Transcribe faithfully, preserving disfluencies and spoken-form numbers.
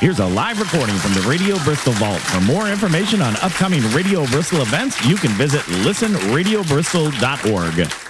Here's a live recording from the Radio Bristol Vault. For more information on upcoming Radio Bristol events, you can visit listen radio bristol dot org.